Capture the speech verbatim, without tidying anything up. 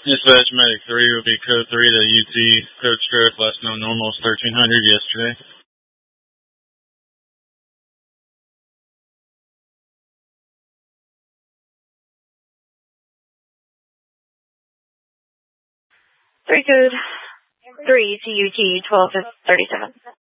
Dispatch Medic three will be code three to U T, code stroke, last known normals thirteen hundred yesterday. Three code three to U T twelve thirty-seven.